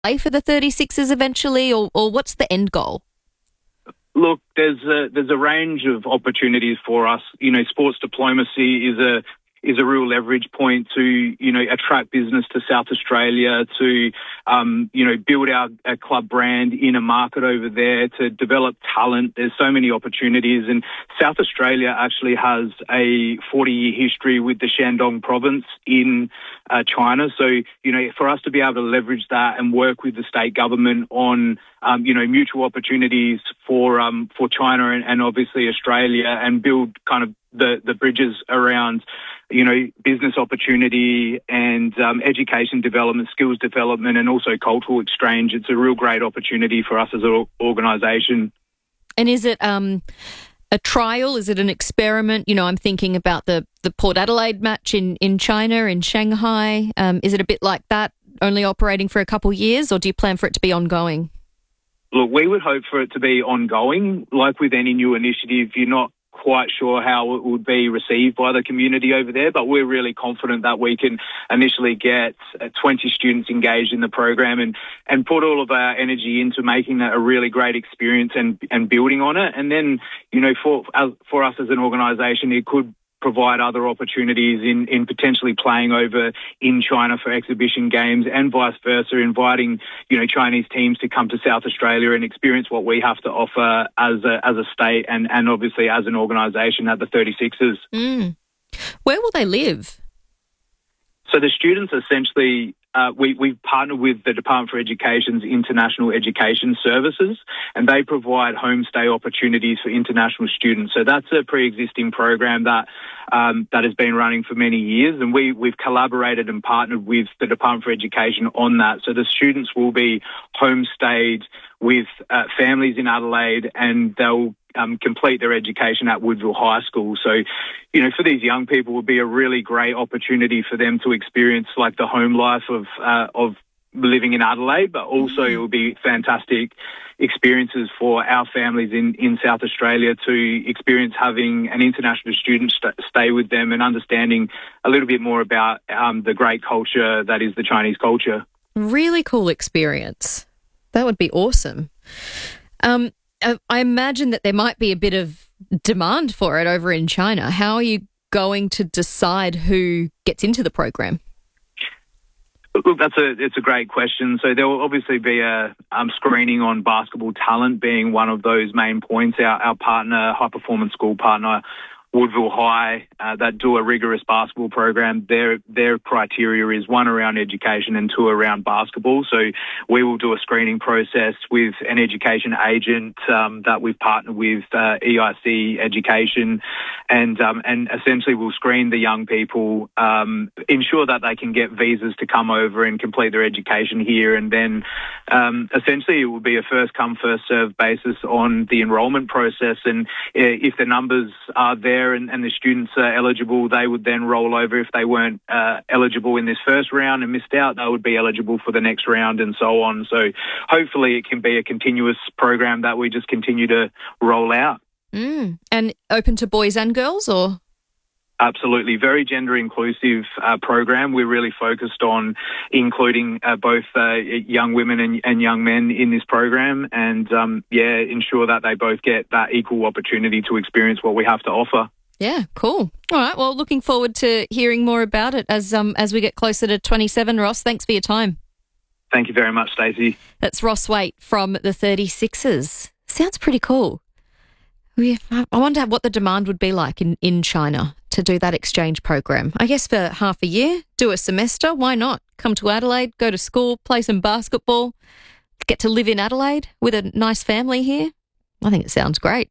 play for the 36ers eventually, or what's the end goal? Look, there's a range of opportunities for us. Sports diplomacy is a real leverage point to, attract business to South Australia, to, build our club brand in a market over there, to develop talent. There's so many opportunities. And South Australia actually has a 40-year history with the Shandong province in China. So, for us to be able to leverage that and work with the state government on, mutual opportunities for China and obviously Australia, and build kind of the bridges around, business opportunity and education development, skills development, and also cultural exchange. It's a real great opportunity for us as an organisation. And is it a trial? Is it an experiment? I'm thinking about the Port Adelaide match in China, in Shanghai. Is it a bit like that, only operating for a couple of years, or do you plan for it to be ongoing? Look, we would hope for it to be ongoing. Like with any new initiative, you're not quite sure how it would be received by the community over there, but we're really confident that we can initially get 20 students engaged in the program and put all of our energy into making that a really great experience and building on it. And then, for us as an organisation, it could provide other opportunities in potentially playing over in China for exhibition games, and vice versa, inviting, Chinese teams to come to South Australia and experience what we have to offer as a state and obviously as an organisation at the 36ers. Where will they live? So the students essentially, we've partnered with the Department for Education's International Education Services, and they provide homestay opportunities for international students. So that's a pre-existing program that has been running for many years, and we've collaborated and partnered with the Department for Education on that. So the students will be homestayed with families in Adelaide, and they'll complete their education at Woodville High School. So, for these young people, it would be a really great opportunity for them to experience like the home life of living in Adelaide, but also it would be fantastic experiences for our families in South Australia to experience having an international student stay with them and understanding a little bit more about the great culture that is the Chinese culture. Really cool experience. That would be awesome. I imagine that there might be a bit of demand for it over in China. How are you going to decide who gets into the program? Look, it's a great question. So there will obviously be a screening on basketball talent being one of those main points. Our partner, high performance school partner, Woodville High, that do a rigorous basketball program. Their criteria is 1 around education and 2 around basketball. So we will do a screening process with an education agent that we've partnered with, EIC Education, and essentially we'll screen the young people, ensure that they can get visas to come over and complete their education here, and then essentially it will be a first come first served basis on the enrolment process. And if the numbers are there and the students are eligible, they would then roll over. If they weren't eligible in this first round and missed out, they would be eligible for the next round, and so on. So hopefully it can be a continuous program that we just continue to roll out. And open to boys and girls, or? Absolutely. Very gender inclusive program. We're really focused on including both young women and young men in this program, and ensure that they both get that equal opportunity to experience what we have to offer. Yeah, cool. All right. Well, looking forward to hearing more about it as we get closer to 27. Ross, thanks for your time. Thank you very much, Stacey. That's Ross Waite from the 36ers. Sounds pretty cool. I wonder what the demand would be like in China to do that exchange program. I guess for half a year, do a semester, why not? Come to Adelaide, go to school, play some basketball, get to live in Adelaide with a nice family here. I think it sounds great.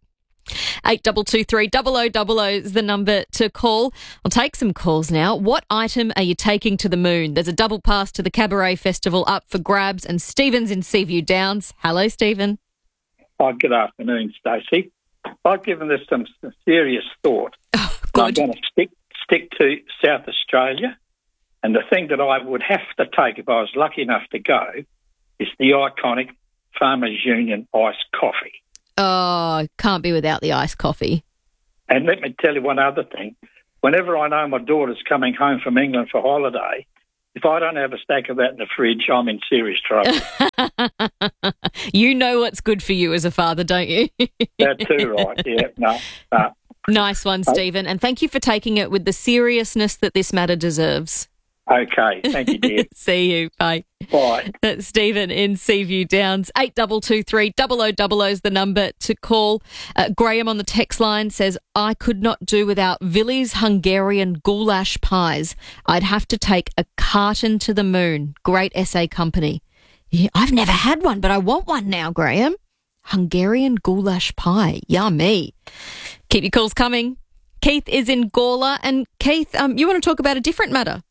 8223 0000 is the number to call. I'll take some calls now. What item are you taking to the moon? There's a double pass to the Cabaret Festival up for grabs, and Stephen's in Seaview Downs. Hello, Stephen. Oh, good afternoon, Stacey. I've given this some serious thought. Oh, good. I'm going to stick to South Australia, and the thing that I would have to take if I was lucky enough to go is the iconic Farmers Union iced coffee. Oh, can't be without the iced coffee. And let me tell you one other thing. Whenever I know my daughter's coming home from England for holiday, if I don't have a stack of that in the fridge, I'm in serious trouble. You know what's good for you as a father, don't you? That's too right. Yeah, no. Nice one, Stephen. And thank you for taking it with the seriousness that this matter deserves. Okay, thank you, dear. See you. Bye. Bye. That's Stephen in Seaview Downs. 8223 0000 is the number to call. Graham on the text line says, I could not do without Villy's Hungarian goulash pies. I'd have to take a carton to the moon. Great SA company. Yeah, I've never had one, but I want one now, Graham. Hungarian goulash pie. Yummy. Keep your calls coming. Keith is in Gawler. And Keith, you want to talk about a different matter?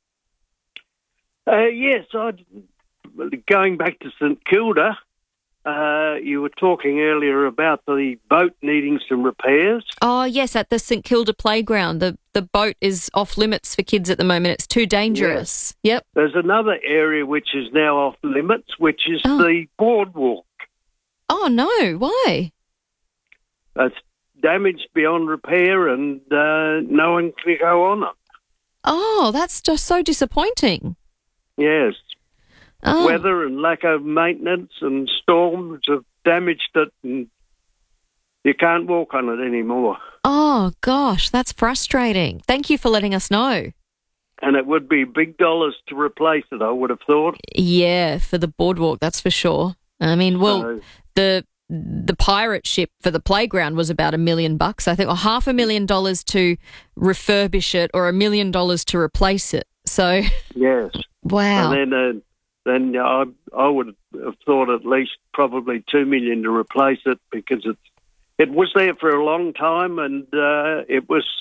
Yes, going back to St Kilda, you were talking earlier about the boat needing some repairs. Oh, yes, at the St Kilda playground. The boat is off limits for kids at the moment. It's too dangerous. Yes. Yep. There's another area which is now off limits, which is the boardwalk. Oh, no. Why? It's damaged beyond repair and no one can go on it. Oh, that's just so disappointing. Yes. Oh. Weather and lack of maintenance and storms have damaged it and you can't walk on it anymore. Oh, gosh, that's frustrating. Thank you for letting us know. And it would be big dollars to replace it, I would have thought. Yeah, for the boardwalk, that's for sure. I mean, well, the pirate ship for the playground was about $1 million, I think, or $500,000 to refurbish it or $1 million to replace it. So, yes. Wow. And then I would have thought at least probably $2 million to replace it because it was there for a long time and it was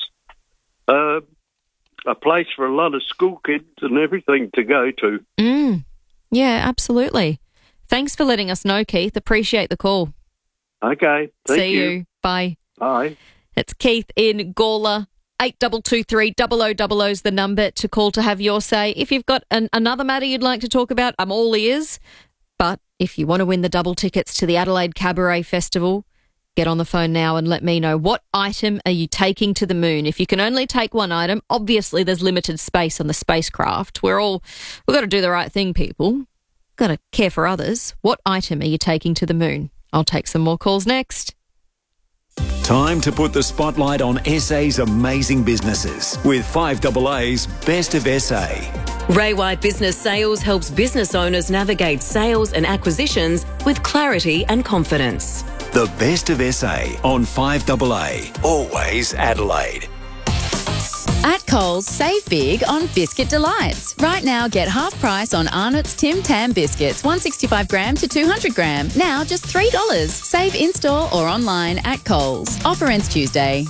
a place for a lot of school kids and everything to go to. Yeah, absolutely. Thanks for letting us know, Keith. Appreciate the call. Okay. See you. Bye. Bye. It's Keith in Gawler. 8223 0000 is the number to call to have your say. If you've got another matter you'd like to talk about, I'm all ears. But if you want to win the double tickets to the Adelaide Cabaret Festival, get on the phone now and let me know. What item are you taking to the moon? If you can only take one item, obviously there's limited space on the spacecraft. We've got to do the right thing, people. Got to care for others. What item are you taking to the moon? I'll take some more calls next. Time to put the spotlight on SA's amazing businesses with 5AA's Best of SA. Ray White Business Sales helps business owners navigate sales and acquisitions with clarity and confidence. The Best of SA on 5AA, always Adelaide. At Coles, save big on Biscuit Delights. Right now, get half price on Arnott's Tim Tam biscuits, 165 gram to 200 gram. Now just $3. Save in-store or online at Coles. Offer ends Tuesday.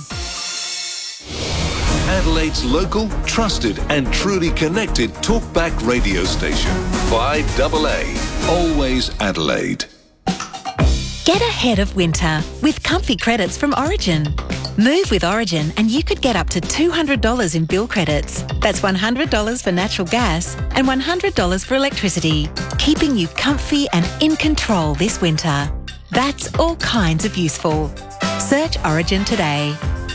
Adelaide's local, trusted and truly connected talkback radio station. 5AA, always Adelaide. Get ahead of winter with comfy credits from Origin. Move with Origin and you could get up to $200 in bill credits. That's $100 for natural gas and $100 for electricity, keeping you comfy and in control this winter. That's all kinds of useful. Search Origin today.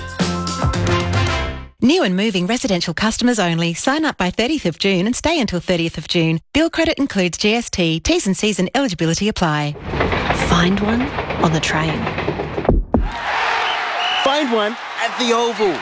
New and moving residential customers only. Sign up by 30th of June and stay until 30th of June. Bill credit includes GST. T's and C's and eligibility apply. Find one on the train. Find one at the Oval.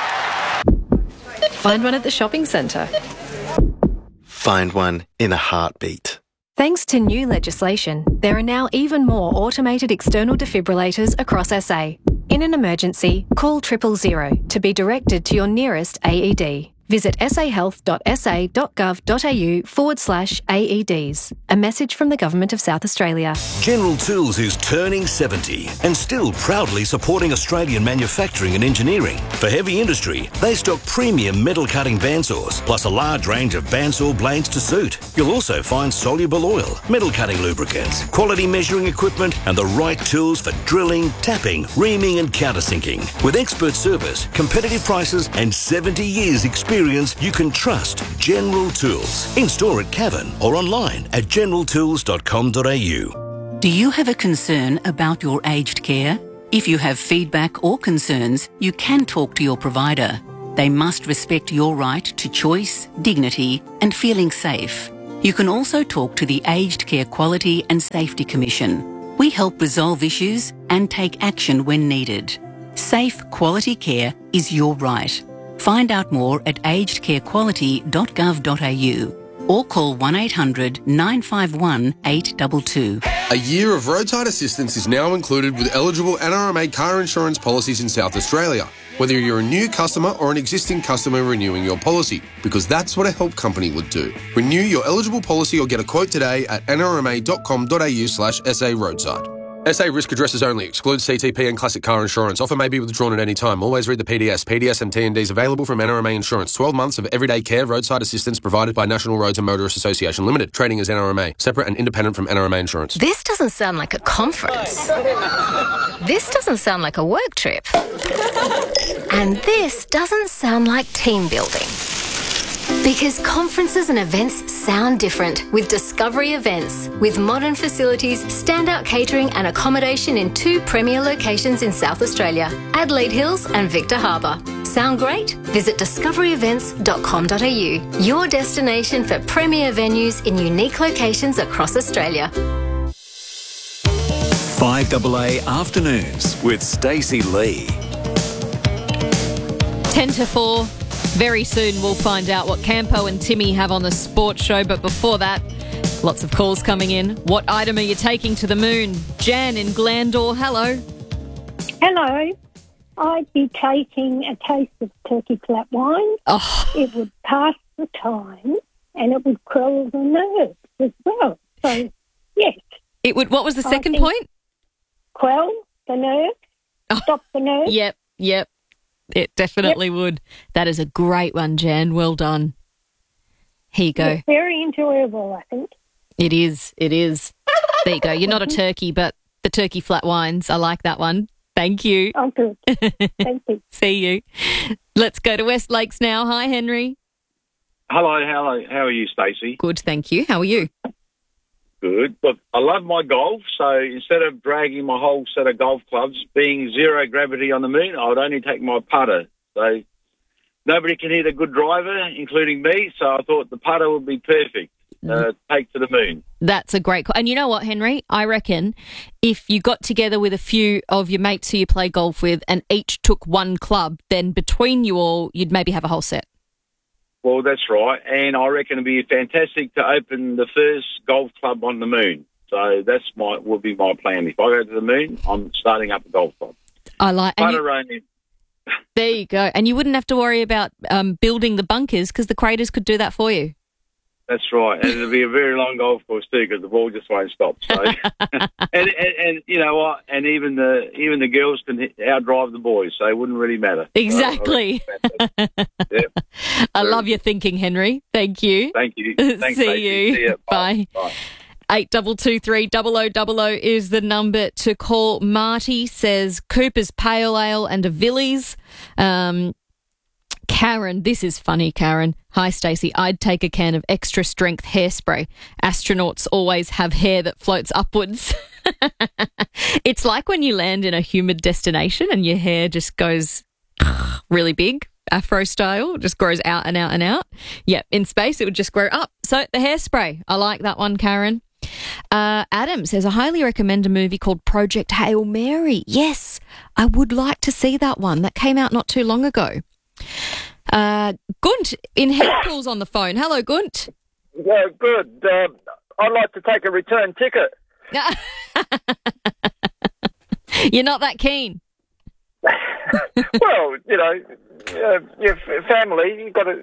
Find one at the shopping centre. Find one in a heartbeat. Thanks to new legislation, there are now even more automated external defibrillators across SA. In an emergency, call 000 to be directed to your nearest AED. Visit sahealth.sa.gov.au/AEDs. A message from the Government of South Australia. General Tools is turning 70 and still proudly supporting Australian manufacturing and engineering. For heavy industry, they stock premium metal cutting bandsaws, plus a large range of bandsaw blades to suit. You'll also find soluble oil, metal cutting lubricants, quality measuring equipment, and the right tools for drilling, tapping, reaming, and countersinking. With expert service, competitive prices, and 70 years experience, you can trust General Tools. In store at Cavan or online at generaltools.com.au. Do you have a concern about your aged care? If you have feedback or concerns, you can talk to your provider. They must respect your right to choice, dignity and feeling safe. You can also talk to the Aged Care Quality and Safety Commission. We help resolve issues and take action when needed. Safe, quality care is your right. Find out more at agedcarequality.gov.au or call 1800 951 822. A year of roadside assistance is now included with eligible NRMA car insurance policies in South Australia, whether you're a new customer or an existing customer renewing your policy, because that's what a help company would do. Renew your eligible policy or get a quote today at nrma.com.au/SA roadside. SA risk addresses only. Excludes CTP and classic car insurance. Offer may be withdrawn at any time. Always read the PDS. PDS and T&Ds available from NRMA Insurance. 12 months of everyday care roadside assistance provided by National Roads and Motorists Association Limited. Trading as NRMA. Separate and independent from NRMA Insurance. This doesn't sound like a conference. This doesn't sound like a work trip. And this doesn't sound like team building. Because conferences and events sound different with Discovery Events. With modern facilities, standout catering and accommodation in 2 premier locations in South Australia, Adelaide Hills and Victor Harbour. Sound great? Visit discoveryevents.com.au, your destination for premier venues in unique locations across Australia. 5AA Afternoons with Stacey Lee. 10 to 4. Very soon we'll find out what Campo and Timmy have on the sports show, but before that, lots of calls coming in. What item are you taking to the moon? Jan in Glandore, hello. Hello. I'd be taking a taste of turkey flat wine. Oh. It would pass the time and it would quell the nerves as well. So, yes. It would. What was the second point? Quell the nerves, stop the nerves. Yep. It definitely would. That is a great one, Jan. Well done. Here you go. It's very enjoyable, I think. It is. There you go. You're not a turkey, but the turkey flat wines. I like that one. Thank you. Oh, good. Thank you. See you. Let's go to West Lakes now. Hi, Henry. Hello. How are you, Stacey? Good, thank you. How are you? Good. Look, I love my golf, so instead of dragging my whole set of golf clubs, being zero gravity on the moon, I would only take my putter. So nobody can hit a good driver, including me, so I thought the putter would be perfect. Take to the moon. That's a great call. And you know what, Henry? I reckon if you got together with a few of your mates who you play golf with and each took one club, then between you all, you'd maybe have a whole set. Well, that's right. And I reckon it'd be fantastic to open the first golf club on the moon. So would be my plan. If I go to the moon, I'm starting up a golf club. I like it. There you go. And you wouldn't have to worry about building the bunkers because the craters could do that for you. That's right. And it'll be a very long golf course too because the ball just won't stop. So, and you know what? And even the girls can outdrive the boys, so it wouldn't really matter. Exactly. Yep. I love your thinking, Henry. Thank you. Thank you. Thanks, See Stacey. you. See ya. Bye. 8223 0000 is the number to call. Marty says Cooper's Pale Ale and a Villies. Karen, this is funny, Karen. Hi, Stacey. I'd take a can of extra strength hairspray. Astronauts always have hair that floats upwards. It's like when you land in a humid destination and your hair just goes really big, afro style, just grows out and out and out. Yep, in space it would just grow up. So the hairspray, I like that one, Karen. Adam says, I highly recommend a movie called Project Hail Mary. Yes, I would like to see that one. That came out not too long ago. Gunt in Headpool's on the phone. Hello, Gunt. Yeah, good. I'd like to take a return ticket. You're not that keen. Well, you know, your family, you've got to.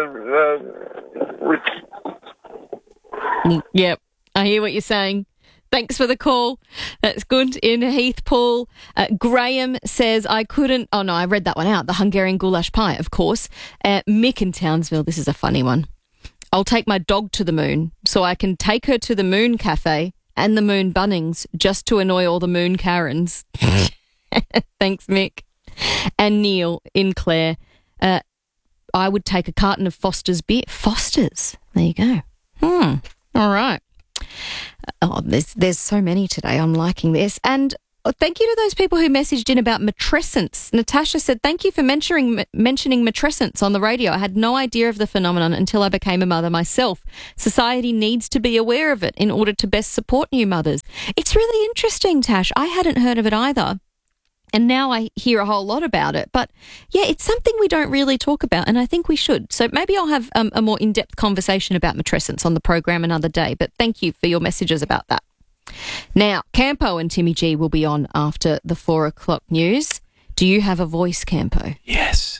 Yep, I hear what you're saying. Thanks for the call. That's good. In Heathpool, Graham says, I couldn't... Oh, no, I read that one out. The Hungarian goulash pie, of course. Mick in Townsville, this is a funny one. I'll take my dog to the moon so I can take her to the Moon Cafe and the Moon Bunnings just to annoy all the Moon Karens. Thanks, Mick. And Neil in Clare, I would take a carton of Foster's beer. Foster's? There you go. All right. Oh, there's so many today. I'm liking this. And thank you to those people who messaged in about matrescence. Natasha said, thank you for mentioning matrescence on the radio. I had no idea of the phenomenon until I became a mother myself. Society needs to be aware of it in order to best support new mothers. It's really interesting, Tash. I hadn't heard of it either. And now I hear a whole lot about it. But, yeah, it's something we don't really talk about, and I think we should. So maybe I'll have a more in-depth conversation about matrescence on the program another day. But thank you for your messages about that. Now, Campo and Timmy G will be on after the 4 o'clock news. Do you have a voice, Campo? Yes.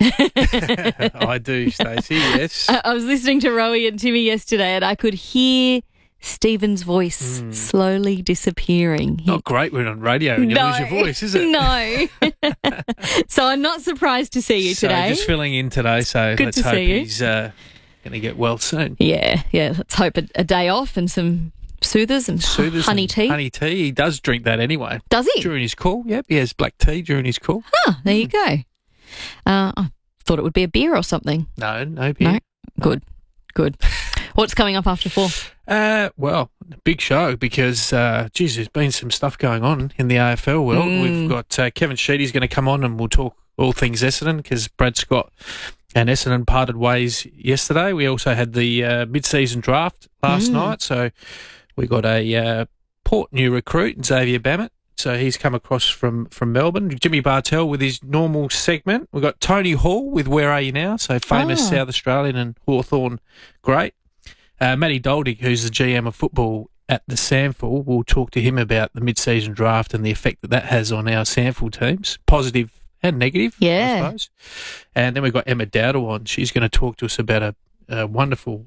I do, Stacey, yes. I was listening to Rowie and Timmy yesterday, and I could hear Stephen's voice slowly disappearing. Not great when on radio and you lose your voice, is it? No. So I'm not surprised to see you today. Just filling in today, so Good let's to hope see you. he's going to get well soon. Yeah. Let's hope a day off and some soothers and honey tea. Honey tea. He does drink that anyway. Does he? During his call, yep. He has black tea during his call. There you go. I thought it would be a beer or something. No beer. No? Good. What's coming up after 4? Well, big show because, there's been some stuff going on in the AFL world. We've got Kevin Sheedy's going to come on and we'll talk all things Essendon because Brad Scott and Essendon parted ways yesterday. We also had the mid-season draft last night, so we got a Port new recruit, Xavier Bammett. So he's come across from Melbourne. Jimmy Bartell with his normal segment. We've got Tony Hall with Where Are You Now? So famous South Australian and Hawthorn great. Matty Doldig, who's the GM of football at the SANFL, we'll talk to him about the mid-season draft and the effect that has on our SANFL teams, positive and negative, I suppose. And then we've got Emma Dowdle on. She's going to talk to us about a wonderful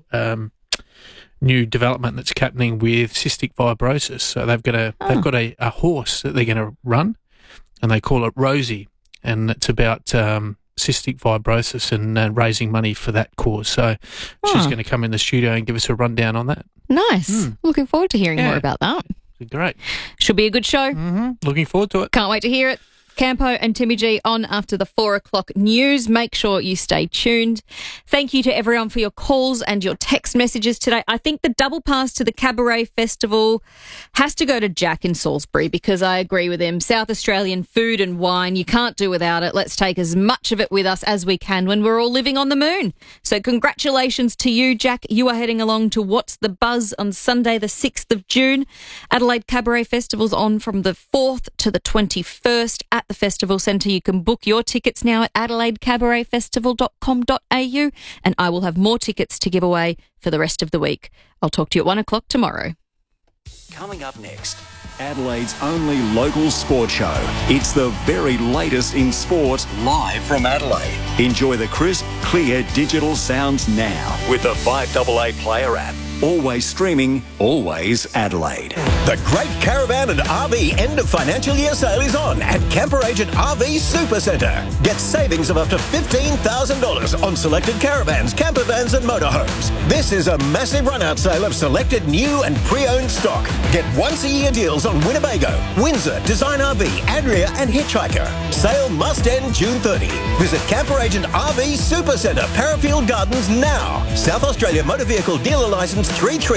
new development that's happening with cystic fibrosis. So they've got a horse that they're going to run, and they call it Rosie, and it's about cystic fibrosis and raising money for that cause. So she's going to come in the studio and give us a rundown on that. Nice. Looking forward to hearing more about that. Great. Should be a good show. Looking forward to it. Can't wait to hear it. Campo and Timmy G on after the 4 o'clock news. Make sure you stay tuned. Thank you to everyone for your calls and your text messages today. I think the double pass to the Cabaret Festival has to go to Jack in Salisbury because I agree with him. South Australian food and wine, you can't do without it. Let's take as much of it with us as we can when we're all living on the moon. So congratulations to you, Jack. You are heading along to What's the Buzz on Sunday, the 6th of June. Adelaide Cabaret Festival's on from the 4th to the 21st at the Festival Centre. You can book your tickets now at adelaidecabaretfestival.com.au, and I will have more tickets to give away for the rest of the week. I'll talk to you at 1 o'clock tomorrow. Coming up next, Adelaide's only local sport show. It's the very latest in sport, live from Adelaide. Enjoy the crisp, clear digital sounds now with the 5AA Player app. Always streaming, always Adelaide. The Great Caravan and RV end of financial year sale is on at Camper Agent RV Supercentre. Get savings of up to $15,000 on selected caravans, camper vans and motorhomes. This is a massive run-out sale of selected new and pre-owned stock. Get once-a-year deals on Winnebago, Windsor, Design RV, Adria and Hitchhiker. Sale must end June 30. Visit Camper Agent RV Supercentre, Parafield Gardens now. South Australia Motor Vehicle Dealer Licence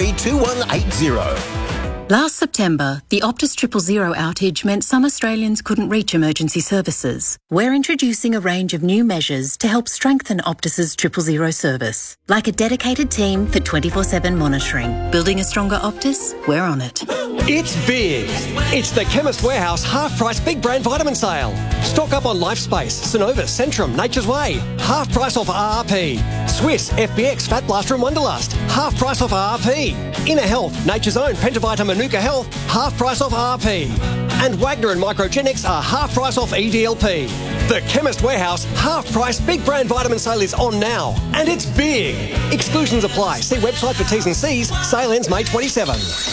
332180. Last September, the Optus 000 outage meant some Australians couldn't reach emergency services. We're introducing a range of new measures to help strengthen Optus's 000 service, like a dedicated team for 24/7 monitoring. Building a stronger Optus? We're on it. It's big. It's the Chemist Warehouse half-price big brand vitamin sale. Stock up on Lifespace, Synovus, Centrum, Nature's Way. Half price off RRP. Swiss, FBX, Fat Blaster and Wonderlust. Half price off RRP. Inner Health, Nature's Own, Pentavita, Manuka Health. Half price off RRP. And Wagner and Microgenics are half price off EDLP. The Chemist Warehouse half-price big brand vitamin sale is on now. And it's big. Exclusions apply. See website for T's and C's. Sale ends May 27.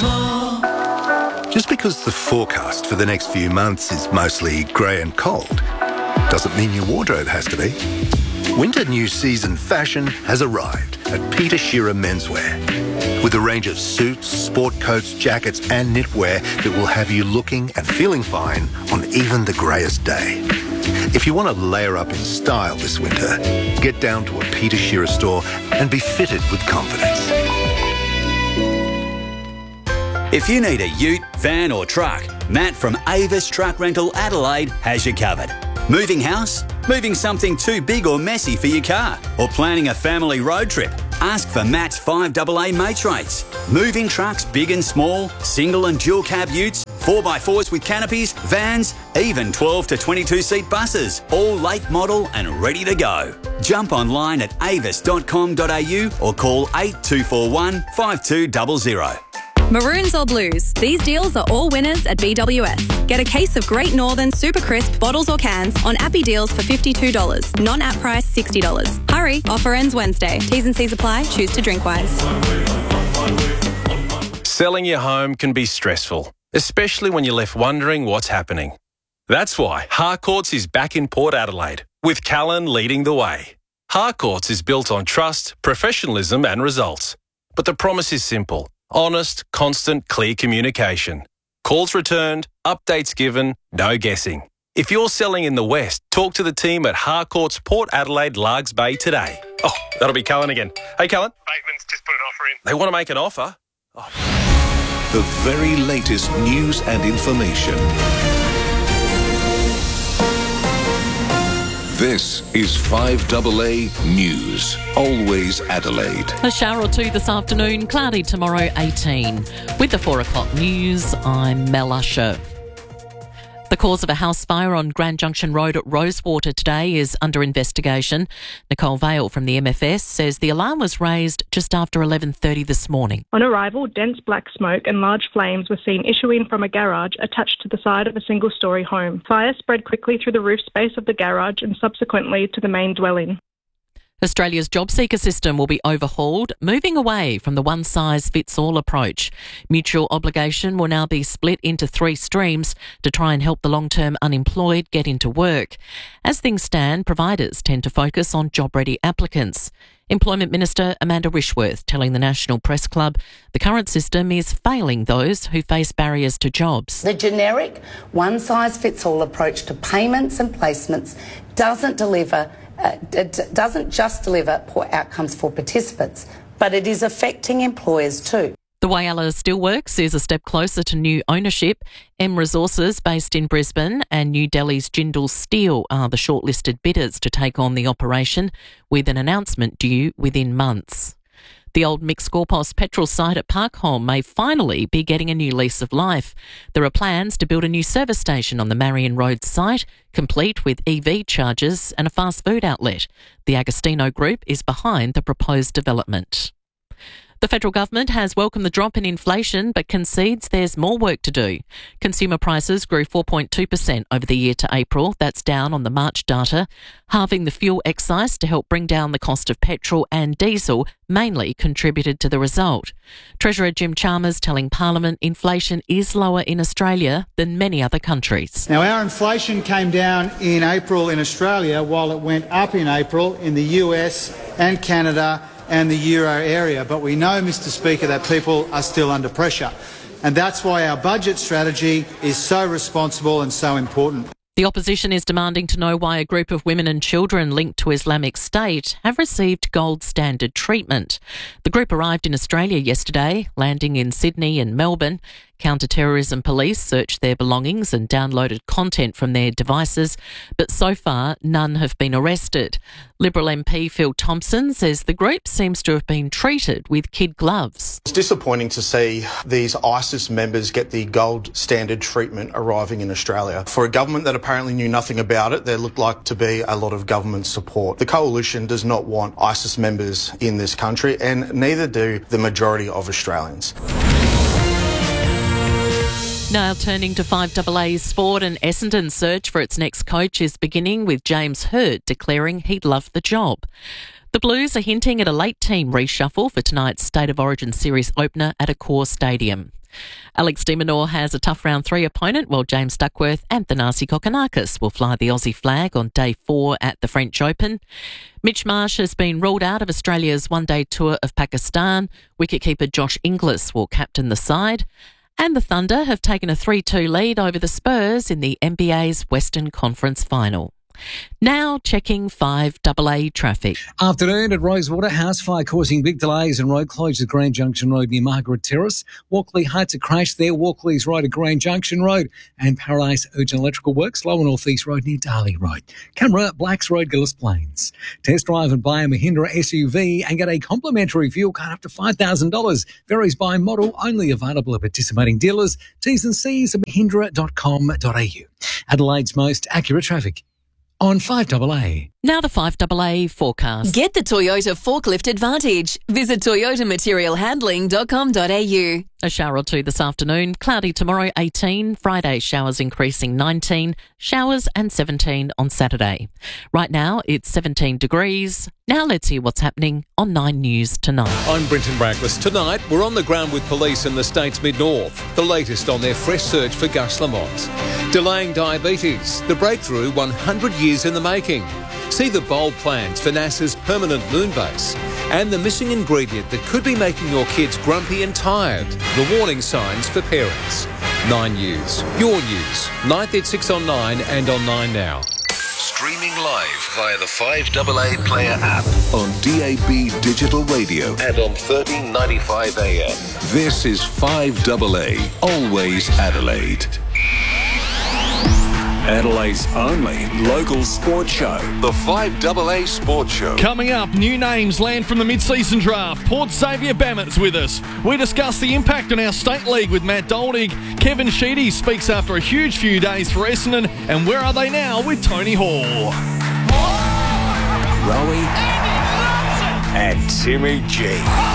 Just because the forecast for the next few months is mostly grey and cold doesn't mean your wardrobe has to be. Winter new season fashion has arrived at Peter Shearer Menswear. With a range of suits, sport coats, jackets and knitwear that will have you looking and feeling fine on even the greyest day. If you want to layer up in style this winter, get down to a Peter Shearer store and be fitted with confidence. If you need a ute, van or truck, Matt from Avis Truck Rental Adelaide has you covered. Moving house? Moving something too big or messy for your car? Or planning a family road trip? Ask for Matt's 5AA mates rates. Moving trucks big and small, single and dual cab utes, 4x4s with canopies, vans, even 12 to 22 seat buses, all late model and ready to go. Jump online at avis.com.au or call 8241 5200. Maroons or blues, these deals are all winners at BWS. Get a case of Great Northern Super Crisp bottles or cans on Appy deals for $52. Non-app price $60. Hurry, offer ends Wednesday. T's and C's apply. Choose to drink wise. Selling your home can be stressful, especially when you're left wondering what's happening. That's why Harcourts is back in Port Adelaide, with Callan leading the way. Harcourts is built on trust, professionalism and results. But the promise is simple. Honest, constant, clear communication. Calls returned, updates given, no guessing. If you're selling in the West, talk to the team at Harcourts Port Adelaide Largs Bay today. Oh, that'll be Callan again. Hey, Callan. Bateman's just put an offer in. They want to make an offer? The very latest news and information. This is 5AA News. Always Adelaide. A shower or two this afternoon, cloudy tomorrow 18. With the 4 o'clock news, I'm Mel Usher. The cause of a house fire on Grand Junction Road at Rosewater today is under investigation. Nicole Vale from the MFS says the alarm was raised just after 11:30 this morning. On arrival, dense black smoke and large flames were seen issuing from a garage attached to the side of a single-storey home. Fire spread quickly through the roof space of the garage and subsequently to the main dwelling. Australia's job seeker system will be overhauled, moving away from the one-size-fits-all approach. Mutual obligation will now be split into 3 streams to try and help the long-term unemployed get into work. As things stand, providers tend to focus on job-ready applicants. Employment Minister Amanda Rishworth telling the National Press Club the current system is failing those who face barriers to jobs. The generic one-size-fits-all approach to payments and placements doesn't just deliver poor outcomes for participants, but it is affecting employers too. The Whyalla Steelworks is a step closer to new ownership. M Resources, based in Brisbane, and New Delhi's Jindal Steel are the shortlisted bidders to take on the operation, with an announcement due within months. The old Mick Scorpos petrol site at Parkholme may finally be getting a new lease of life. There are plans to build a new service station on the Marion Road site, complete with EV chargers and a fast food outlet. The Agostino Group is behind the proposed development. The federal government has welcomed the drop in inflation but concedes there's more work to do. Consumer prices grew 4.2% over the year to April. That's down on the March data. Halving the fuel excise to help bring down the cost of petrol and diesel mainly contributed to the result. Treasurer Jim Chalmers telling Parliament inflation is lower in Australia than many other countries. Now, our inflation came down in April in Australia while it went up in April in the US and Canada and the euro area. But we know, Mr Speaker, that people are still under pressure. And that's why our budget strategy is so responsible and so important. The opposition is demanding to know why a group of women and children linked to Islamic State have received gold standard treatment. The group arrived in Australia yesterday, landing in Sydney and Melbourne. Counter-terrorism police searched their belongings and downloaded content from their devices, but so far none have been arrested. Liberal MP Phil Thompson says the group seems to have been treated with kid gloves. It's disappointing to see these ISIS members get the gold standard treatment arriving in Australia. For a government that apparently knew nothing about it, there looked like to be a lot of government support. The coalition does not want ISIS members in this country, and neither do the majority of Australians. Now turning to 5AA's sport, and Essendon's search for its next coach is beginning with James Hird declaring he'd love the job. The Blues are hinting at a late team reshuffle for tonight's State of Origin Series opener at Accor Stadium. Alex de Minaur has a tough round 3 opponent, while James Duckworth and Thanasi Kokkinakis will fly the Aussie flag on day 4 at the French Open. Mitch Marsh has been ruled out of Australia's one-day tour of Pakistan. Wicketkeeper Josh Inglis will captain the side. And the Thunder have taken a 3-2 lead over the Spurs in the NBA's Western Conference Final. Now checking 5AA traffic. Afternoon at Rosewater, house fire causing big delays and road closures at Grand Junction Road near Margaret Terrace. Walkley Heights, a crash there. Walkley's Road at Grand Junction Road. And Paradise Urgent Electrical Works, Lower North East Road near Darley Road. Camera, Blacks Road, Gillis Plains. Test drive and buy a Mahindra SUV and get a complimentary fuel card up to $5,000. Varies by model, only available at participating dealers. T's and C's at mahindra.com.au. Adelaide's most accurate traffic on 5AA. Now the 5AA forecast. Get the Toyota Forklift Advantage. Visit toyotamaterialhandling.com.au. A shower or two this afternoon. Cloudy tomorrow, 18. Friday, showers increasing 19. Showers and 17 on Saturday. Right now, it's 17 degrees. Now let's hear what's happening on 9 News tonight. I'm Brenton Brackless. Tonight, we're on the ground with police in the state's mid-north. The latest on their fresh search for Gus Lamont. Delaying diabetes. The breakthrough 100 years in the making. See the bold plans for NASA's permanent moon base and the missing ingredient that could be making your kids grumpy and tired. The warning signs for parents. 9 News. Your news. 9th at 6 on 9 and on 9 now. Streaming live via the 5AA Player app on DAB Digital Radio and on 1395 AM. This is 5AA, always Adelaide. Adelaide's only local sports show. The 5AA Sports Show. Coming up, new names land from the mid-season draft. Port Xavier Bammett's with us. We discuss the impact on our state league with Matt Doldig. Kevin Sheedy speaks after a huge few days for Essendon. And where are they now with Tony Hall? Rowie and Timmy G.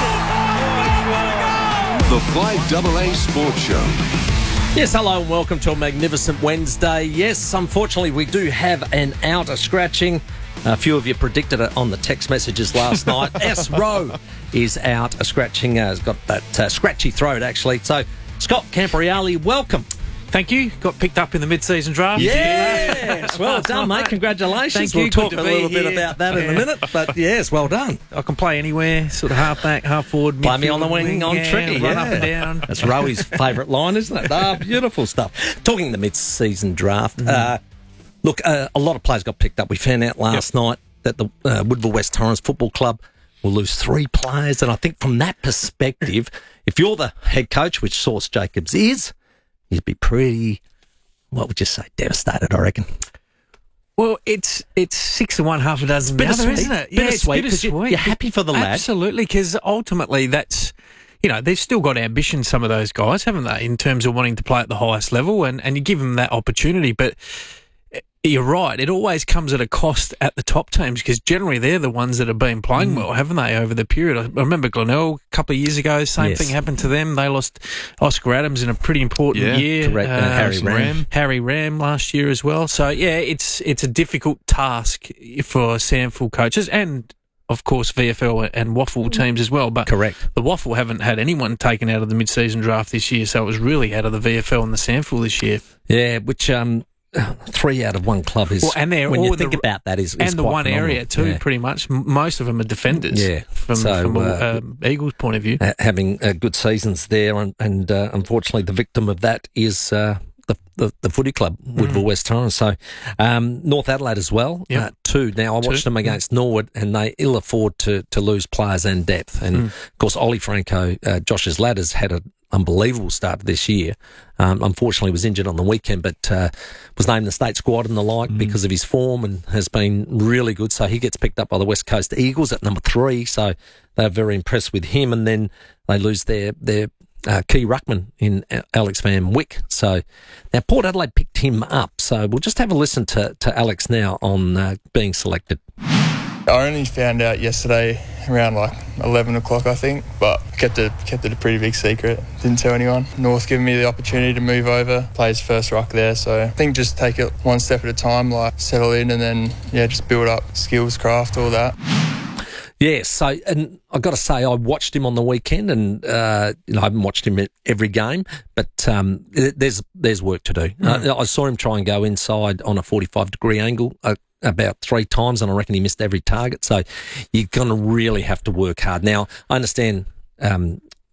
The 5AA Sports Show. Yes, hello and welcome to a magnificent Wednesday. Yes, unfortunately we do have an outer scratching. A few of you predicted it on the text messages last night. S. Rowe is out a scratching. Has got that scratchy throat actually. So, Scott Campriali, welcome. Thank you. Got picked up in the mid-season draft. Yes, well done, mate. Congratulations. Thank you. We'll talk a little bit about that in a minute. But yes, well done. I can play anywhere, sort of half back, half forward. Play me on the wing, on tricky. Run up and down. That's Rowie's favourite line, isn't it? Beautiful stuff. Talking the mid-season draft, look, a lot of players got picked up. We found out last night that the Woodville West Torrens Football Club will lose 3 players. And I think from that perspective, if you're the head coach, which Sauce Jacobs is, you'd be pretty, what would you say, devastated, I reckon. Well, it's 6 to 1, half a dozen the other, isn't it? Yeah, it's bittersweet. You're happy for the lad. Absolutely, because ultimately that's, they've still got ambition, some of those guys, haven't they, in terms of wanting to play at the highest level, and you give them that opportunity. But you're right, it always comes at a cost at the top teams, because generally they're the ones that have been playing well, haven't they, over the period. I remember Glenelg a couple of years ago, same thing happened to them. They lost Oscar Adams in a pretty important year. Correct. Harry Ram last year as well. So, it's a difficult task for SANFL coaches and, of course, VFL and Waffle teams as well. But correct, the Waffle haven't had anyone taken out of the mid-season draft this year, so it was really out of the VFL and the SANFL this year. Yeah, which 3 out of 1 club is, and they're when all you think about that, is and the quite one phenomenal. area too, pretty much. Most of them are defenders. Yeah, from Eagles' point of view, having good seasons there, and unfortunately, the victim of that is the footy club, Woodville West Torrens. So North Adelaide as well, too. Now I watched them against Norwood, and they ill afford to lose players and depth. And of course, Ollie Franco, Josh's lad, has had an unbelievable start this year. Unfortunately, was injured on the weekend, but was named the state squad and the like because of his form, and has been really good. So he gets picked up by the West Coast Eagles at number 3. So they're very impressed with him, and then they lose their key ruckman in Alex Van Wyck. So now Port Adelaide picked him up. So we'll just have a listen to Alex now on being selected. I only found out yesterday around 11 o'clock, I think, but kept it a pretty big secret. Didn't tell anyone. North giving me the opportunity to move over, play his first ruck there. So I think just take it one step at a time, settle in, and then just build up skills, craft, all that. Yeah, so, and I've got to say, I watched him on the weekend, and I haven't watched him at every game, but there's work to do. I saw him try and go inside on a 45-degree angle about 3 times, and I reckon he missed every target. So you're going to really have to work hard. Now, I understand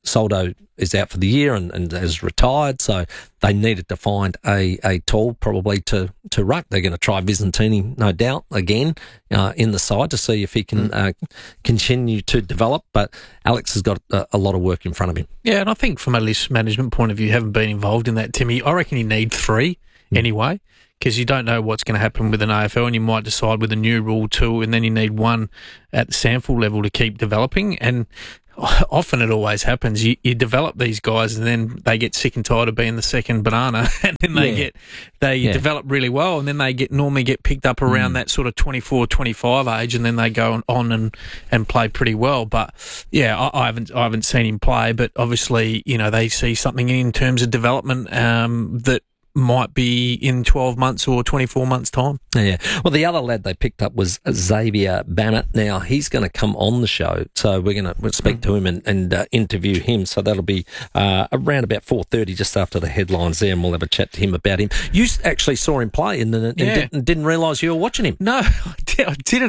Soldo is out for the year and has retired, so they needed to find a tall probably to ruck. They're going to try Visentini, no doubt, again in the side to see if he can continue to develop. But Alex has got a lot of work in front of him. Yeah, and I think from a list management point of view, having been involved in that, Timmy, I reckon you need 3 anyway, because you don't know what's going to happen with an AFL, and you might decide with a new rule 2, and then you need 1 at the sample level to keep developing. And often it always happens. You develop these guys, and then they get sick and tired of being the second banana, and then they develop really well, and then they normally get picked up around that sort of 24, 25 age, and then they go on and play pretty well. But yeah, I haven't seen him play, but obviously, you know, they see something in terms of development that might be in 12 months or 24 months' time. Yeah. Well, the other lad they picked up was Xavier Bannett. Now, he's going to come on the show, so we're going to speak to him and interview him. So that'll be around about 4:30, just after the headlines there, and we'll have a chat to him about him. You actually saw him play and didn't realise you were watching him. No, I didn't.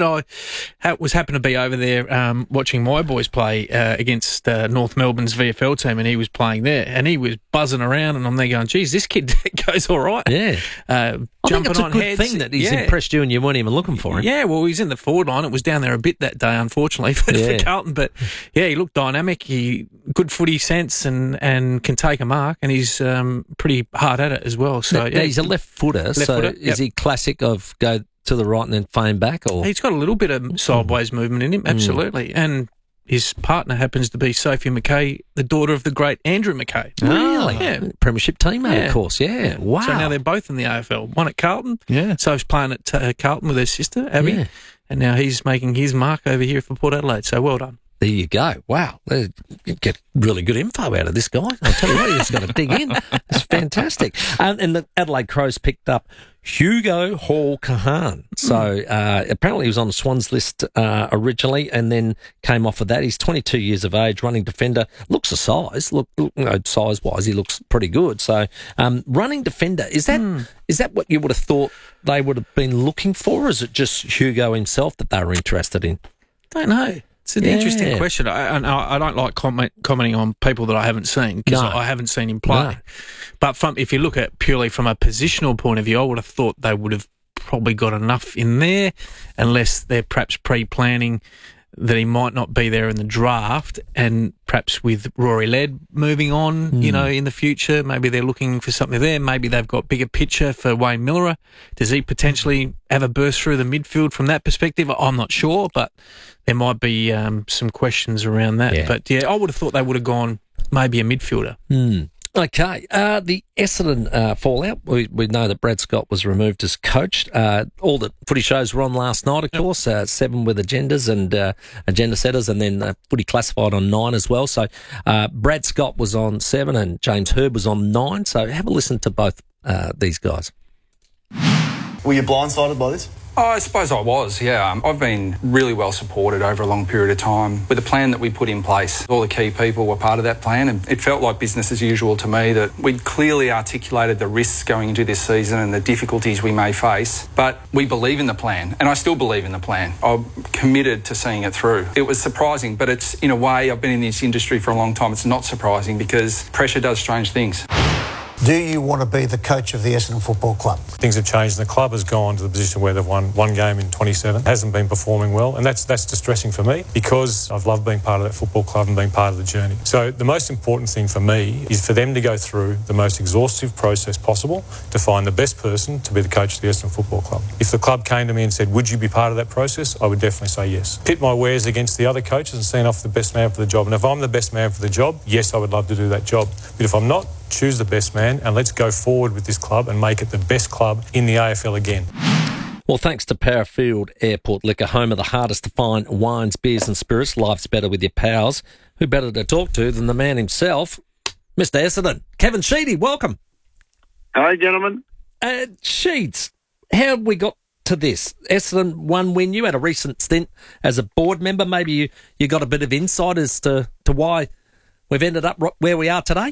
I was happened to be over there watching my boys play against North Melbourne's VFL team, and he was playing there, and he was buzzing around, and I'm there going, geez, this kid goes all right. Yeah. I think it's a good thing that he's impressed you and you weren't even looking for him. Yeah, well, he's in the forward line. It was down there a bit that day, unfortunately, for Carlton. But, yeah, he looked dynamic. Good footy sense and can take a mark, and he's pretty hard at it as well. So now, he's a left footer. Is he classic of go to the right and then fame back? Or he's got a little bit of sideways movement in him, absolutely. And his partner happens to be Sophie McKay, the daughter of the great Andrew McKay. Really? Yeah. Premiership teammate, of course, yeah. Wow. So now they're both in the AFL. One at Carlton. Yeah. Soph's playing at Carlton with her sister, Abby. Yeah. And now he's making his mark over here for Port Adelaide. So well done. There you go. Wow. You get really good info out of this guy. I'll tell you what, you just got to dig in. It's fantastic. And the Adelaide Crows picked up Hugo Hall-Kahan. So apparently he was on the Swans list originally and then came off of that. He's 22 years of age, running defender. Looks a size. Size-wise, he looks pretty good. So running defender, is that what you would have thought they would have been looking for, or is it just Hugo himself that they were interested in? Don't know. It's an interesting question. I don't like commenting on people that I haven't seen because I haven't seen him play. No. But if you look at purely from a positional point of view, I would have thought they would have probably got enough in there, unless they're perhaps pre-planning that he might not be there in the draft, and perhaps with Rory Ladd moving on, in the future, maybe they're looking for something there. Maybe they've got bigger picture for Wayne Miller. Does he potentially have a burst through the midfield from that perspective? I'm not sure, but there might be some questions around that. Yeah. But I would have thought they would have gone maybe a midfielder. Okay, the Essendon fallout. We know that Brad Scott was removed as coach. All the footy shows were on last night, of course, 7 with agendas and agenda setters, and then footy classified on 9 as well. So Brad Scott was on 7 and James Herb was on 9. So have a listen to both these guys. Were you blindsided by this? Oh, I suppose I was, yeah. I've been really well supported over a long period of time with the plan that we put in place. All the key people were part of that plan, and it felt like business as usual to me, that we'd clearly articulated the risks going into this season and the difficulties we may face. But we believe in the plan, and I still believe in the plan. I'm committed to seeing it through. It was surprising, but it's, in a way, I've been in this industry for a long time. It's not surprising because pressure does strange things. Do you want to be the coach of the Essendon Football Club? Things have changed and the club has gone to the position where they've won one game in 27. Hasn't been performing well, and that's distressing for me because I've loved being part of that football club and being part of the journey. So the most important thing for me is for them to go through the most exhaustive process possible to find the best person to be the coach of the Essendon Football Club. If the club came to me and said, would you be part of that process? I would definitely say yes. Pit my wares against the other coaches and see off the best man for the job. And if I'm the best man for the job, yes, I would love to do that job. But if I'm not, choose the best man and let's go forward with this club and make it the best club in the AFL again. Well, thanks to Parafield Airport Liquor, home of the hardest to find wines, beers and spirits. Life's better with your pals. Who better to talk to than the man himself, Mr. Essendon. Kevin Sheedy, welcome. Hi, gentlemen. Sheeds, how have we got to this? Essendon one win. You had a recent stint as a board member. Maybe you got a bit of insight as to why we've ended up where we are today?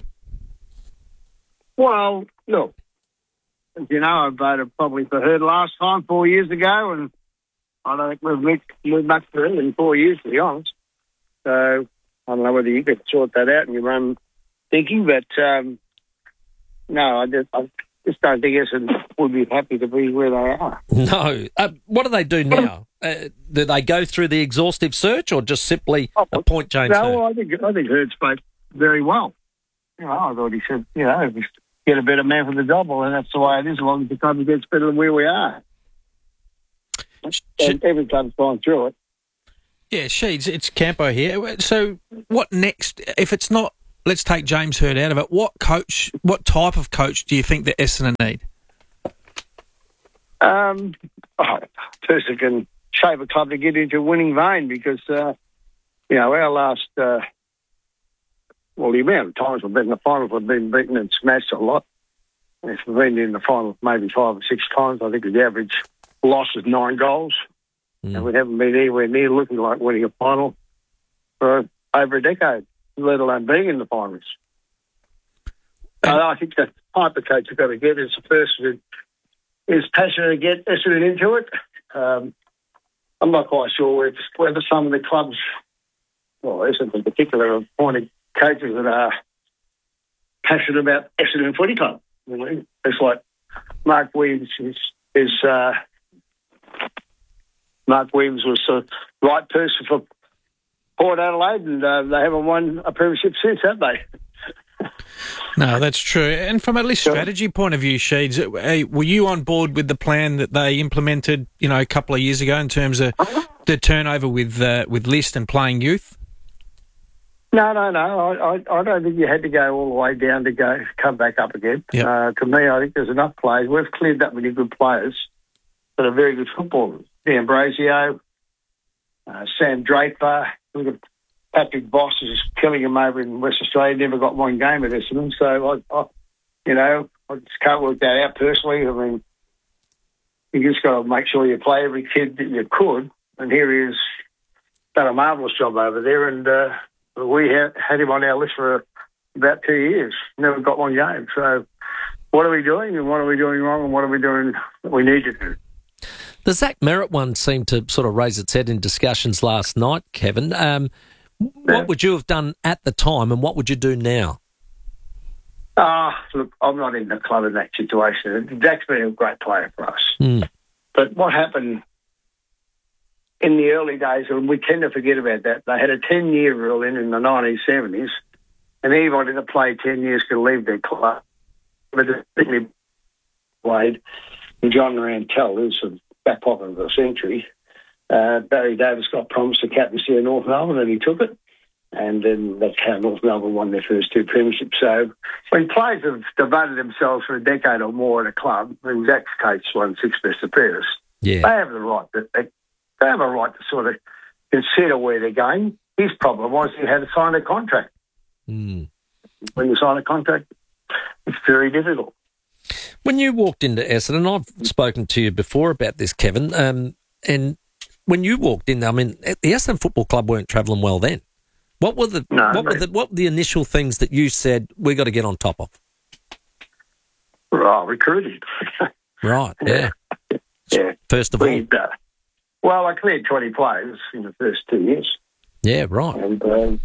Well, look, as you know, I voted probably for her last time 4 years ago, and I don't think we've moved much for her in 4 years, to be honest. So I don't know whether you could sort that out in your own thinking, but no, I just don't think Essendon would be happy to be where they are. No. What do they do now? Do they go through the exhaustive search or just simply appoint James Hird? No, I think Hird spoke very well. You know, I thought he said, you know, get a better man for the job, and that's the way it is, as long as the club gets better than where we are. And every club's gone through it. Yeah, Sheeds, it's Campo here. So what next? If it's not, let's take James Hird out of it, what type of coach do you think that Essendon need? A person can shape a club to get into a winning vein because, you know, our last, the amount of times we've been in the finals, we've been beaten and smashed a lot. If we've been in the finals maybe 5 or 6 times, I think the average loss is 9 goals. And we haven't been anywhere near looking like winning a final for over a decade, let alone being in the finals. I think the type of coach you've got to get is the person who is passionate to get Essendon into it. I'm not quite sure whether some of the clubs, well, Essendon in particular, are appointing coaches that are passionate about Essendon Footy Club. You know, it's like Mark Williams Mark Williams was the right person for Port Adelaide, and they haven't won a premiership since, have they? No, that's true. And from a list strategy point of view, Sheeds, were you on board with the plan that they implemented, you know, a couple of years ago in terms of the turnover with list and playing youth? No. I don't think you had to go all the way down to come back up again. Yep. To me, I think there's enough players. We've cleared up many good players that are very good footballers. D'Ambrosio, Sam Draper, look at Patrick Voss is killing him over in West Australia. Never got one game at Essendon, so I just can't work that out personally. I mean, you just got to make sure you play every kid that you could. And here he has done a marvellous job over there, and we had him on our list for about 2 years. Never got one game. So what are we doing, and what are we doing wrong, and what are we doing that we need to do? The Zach Merritt one seemed to sort of raise its head in discussions last night, Kevin. What would you have done at the time, and what would you do now? Look, I'm not in the club in that situation. Zach's been a great player for us. But what happened in the early days, and we tend to forget about that, they had a 10-year rule in the 1970s, and anybody that played 10 years could leave their club. But particularly Wade and John Rantell, who's the back pocket of the century. Barry Davis got promised the captaincy of North Melbourne, and he took it. And then that's how North Melbourne won their first 2 premierships. So when players have devoted themselves for a decade or more at a club, and Zach's coach won 6 best appearances, they have the right. They have a right to sort of consider where they're going. His problem was he had to sign a contract. When you sign a contract, it's very difficult. When you walked into Essendon, I've spoken to you before about this, Kevin, and when you walked in, I mean, the Essendon Football Club weren't travelling well then. What were the initial things that you said we got to get on top of? Recruiting. Right, yeah. First of all. Well, I cleared 20 players in the first 2 years. Yeah, right. And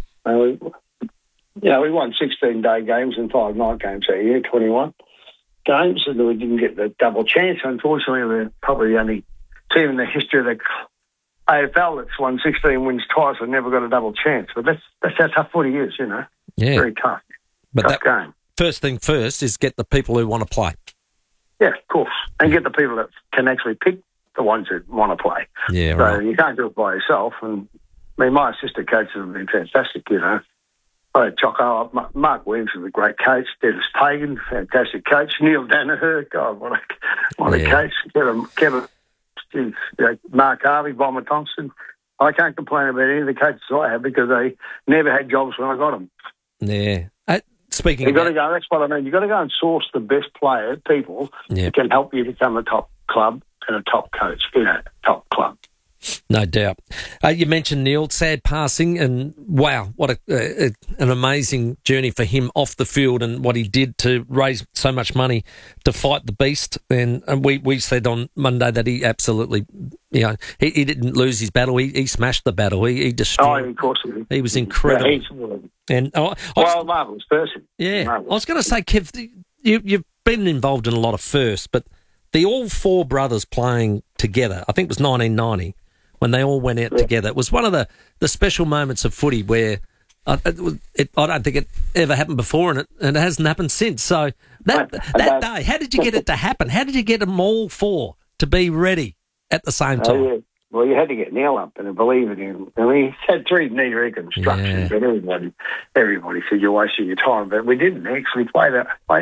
we won 16-day games and 5 night games that year, 21 games, and we didn't get the double chance. Unfortunately, we're probably the only team in the history of the AFL that's won 16 wins twice and never got a double chance. But that's how tough footy is, you know. Yeah. Very tough. But tough game. First thing first is get the people who want to play. Yeah, of course. And get the people that can actually pick the ones that want to play. Yeah, so right. You can't do it by yourself. And I mean, my assistant coaches have been fantastic, you know. I had Choco, Mark Williams is a great coach. Dennis Pagan, fantastic coach. Neil Danaher, God, what a coach. Kevin, Mark Harvey, Bomber Thompson. I can't complain about any of the coaches I have because they never had jobs when I got them. Yeah. Speaking you've got to go, that's what I mean. You've got to go and source the best people that can help you become a top club and a top coach in a top club. No doubt. You mentioned Neil, sad passing, and wow, what an amazing journey for him off the field and what he did to raise so much money to fight the beast. And we said on Monday that he absolutely, he didn't lose his battle. He smashed the battle. He destroyed. Oh, of course he did. He was incredible. Yeah, and marvellous person. Yeah, marvellous. I was going to say, Kev, you've been involved in a lot of firsts, but the all four brothers playing together, I think it was 1990, when they all went out together. It was one of the special moments of footy where I don't think it ever happened before, and it hasn't happened since. So that day, how did you get it to happen? How did you get them all four to be ready at the same time? Yeah. Well, you had to get Neil up and believe in him. I mean, he had 3 knee reconstructions, but everybody said you're wasting your time. But we didn't. He actually played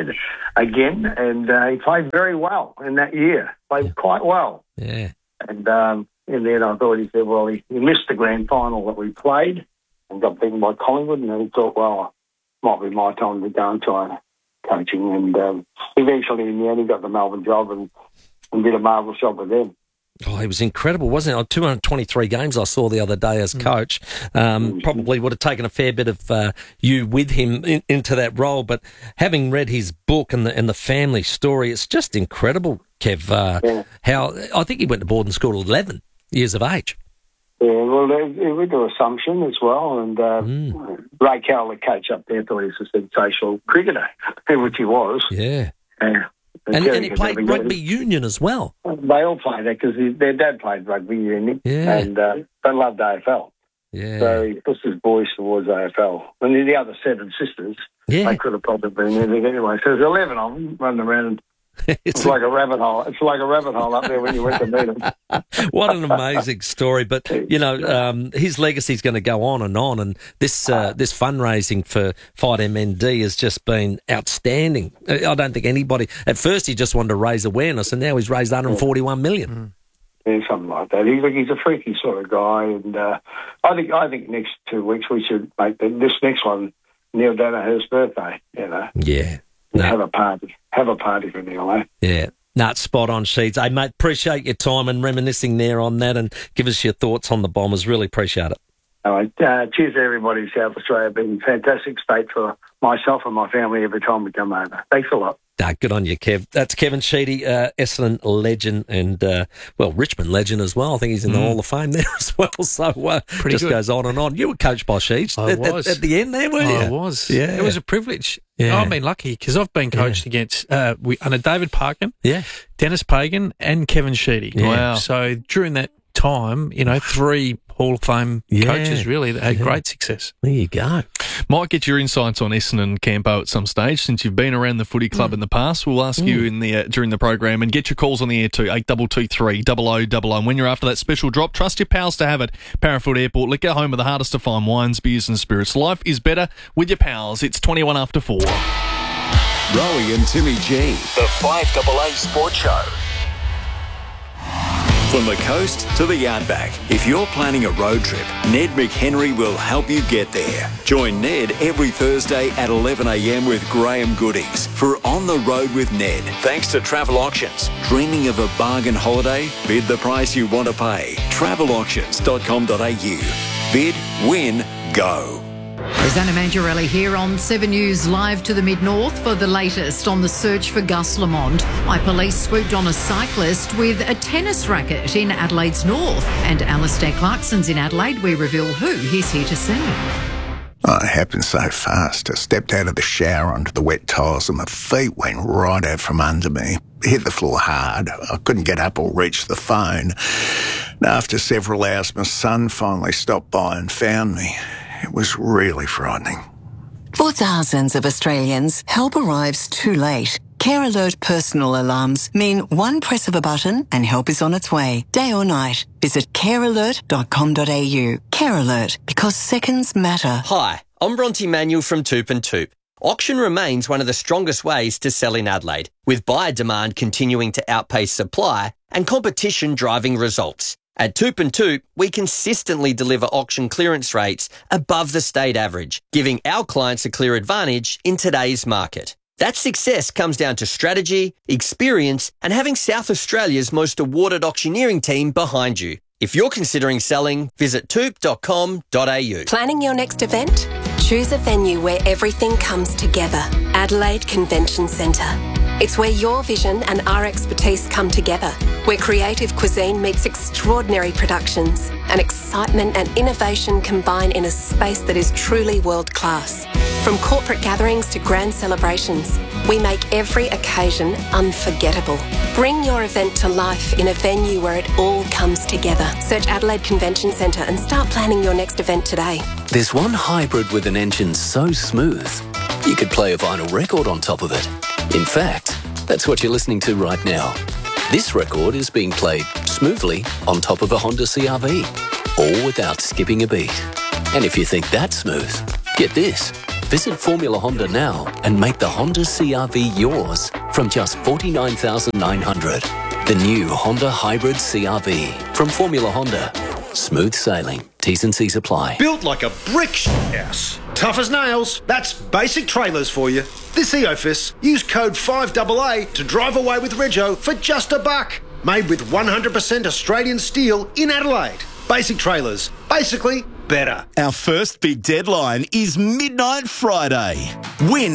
again, and he played very well in that year. Played quite well. Yeah. And then I thought, he said, well, he missed the grand final that we played and got beaten by Collingwood, and then he thought, well, it might be my time to go and try coaching. And eventually, in the end, he got the Melbourne job and did a marvellous job with them. Oh, he was incredible, wasn't he? 223 games I saw the other day as coach. Probably would have taken a fair bit of you with him into that role. But having read his book and the family story, it's just incredible, Kev. How I think he went to boarding school at 11 years of age. Yeah, well, he went to Assumption as well, and Ray Carroll, the coach up there, thought he was a sensational cricketer, which he was. Yeah. And he played rugby union as well. They all played that because their dad played rugby union, and they loved AFL. Yeah. So he pushed his boys towards AFL. And then the other 7 sisters, they could have probably been in it anyway. So there's 11 of them running around. It's like a rabbit hole. It's like a rabbit hole up there when you went to meet them. What an amazing story! But his legacy is going to go on, and this fundraising for Fight MND has just been outstanding. I don't think anybody at first he just wanted to raise awareness, and now he's raised 141 million. Yeah, something like that. He's a freaky sort of guy, and I think next 2 weeks we should make this next one Neil Danaher's birthday. Yeah. Have a party. Have a party for Neil, eh? Yeah. No, it's spot on, Sheeds. Hey, mate, appreciate your time and reminiscing there on that, and give us your thoughts on the Bombers. Really appreciate it. All right. Cheers to everybody in South Australia. Been a fantastic state for myself and my family every time we come over. Thanks a lot. Good on you, Kev. That's Kevin Sheedy, Essendon legend and, Richmond legend as well. I think he's in the Hall of Fame there as well. So just goes on and on. You were coached by Sheeds at the end there, weren't you? I was. Yeah. It was a privilege. Yeah. I've been lucky because I've been coached against under David Parkin, Dennis Pagan and Kevin Sheedy. Yeah. Wow. So during that time, 3 Hall of Fame coaches really that had great success. There you go. Might get your insights on Essendon Campo at some stage since you've been around the footy club in the past. We'll ask you in the during the program, and get your calls on the air too, 8223 0000. And when you're after that special drop, trust your pals to have it. Parafoot Airport, liquor, home of the hardest to find wines, beers and spirits. Life is better with your pals. It's 21 after 4. Rowie and Timmy G, the 5AA Sports Show. From the coast to the outback, if you're planning a road trip, Ned McHenry will help you get there. Join Ned every Thursday at 11 a.m. with Graham Goodies for On the Road with Ned. Thanks to Travel Auctions. Dreaming of a bargain holiday? Bid the price you want to pay. Travelauctions.com.au. Bid, win, go. Rosanna Mangiarelli here on 7 News Live to the Mid-North for the latest on the search for Gus Lamont. Police swooped on a cyclist with a tennis racket in Adelaide's north. And Alistair Clarkson's in Adelaide. We reveal who he's here to see. It happened so fast. I stepped out of the shower onto the wet tiles and my feet went right out from under me. Hit the floor hard. I couldn't get up or reach the phone. And after several hours, my son finally stopped by and found me. It was really frightening. For thousands of Australians, help arrives too late. Care Alert personal alarms mean one press of a button and help is on its way, day or night. Visit carealert.com.au. Care Alert, because seconds matter. Hi, I'm Bronte Manuel from Toop and Toop. Auction remains one of the strongest ways to sell in Adelaide, with buyer demand continuing to outpace supply and competition driving results. At Toop and Toop, we consistently deliver auction clearance rates above the state average, giving our clients a clear advantage in today's market. That success comes down to strategy, experience, and having South Australia's most awarded auctioneering team behind you. If you're considering selling, visit toop.com.au. Planning your next event? Choose a venue where everything comes together. Adelaide Convention Centre. It's where your vision and our expertise come together, where creative cuisine meets extraordinary productions and excitement and innovation combine in a space that is truly world-class. From corporate gatherings to grand celebrations, we make every occasion unforgettable. Bring your event to life in a venue where it all comes together. Search Adelaide Convention Centre and start planning your next event today. There's one hybrid with an engine so smooth, you could play a vinyl record on top of it. In fact, that's what you're listening to right now. This record is being played smoothly on top of a Honda CR-V, all without skipping a beat. And if you think that's smooth, get this. Visit Formula Honda now and make the Honda CR-V yours from just $49,900. The new Honda Hybrid CR-V from Formula Honda. Smooth sailing. T's and C's apply. Built like a brick house. Tough as nails. That's Basic Trailers for you. This EOFIS, use code 5AA to drive away with Rego for just $1. Made with 100% Australian steel in Adelaide. Basic Trailers. Basically better. Our first big deadline is Midnight Friday. Win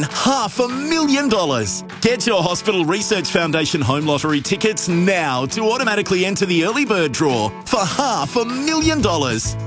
$500,000. Get your Hospital Research Foundation Home Lottery tickets now to automatically enter the early bird draw for $500,000.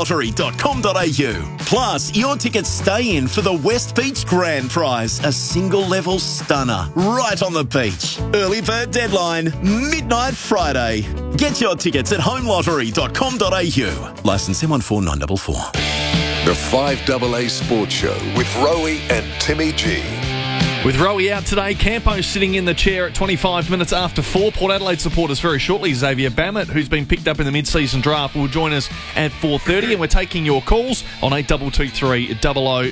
Homelottery.com.au. Plus, your tickets stay in for the West Beach Grand Prize, a single-level stunner right on the beach. Early bird deadline, Midnight Friday. Get your tickets at homelottery.com.au. Licence M14944. The 5AA Sports Show with Rowie and Timmy G. With Rowie out today, Campo sitting in the chair at 25 minutes after 4. Port Adelaide supporters very shortly. Xavier Bammett, who's been picked up in the mid-season draft, will join us at 4:30, and we're taking your calls on 8223 0000.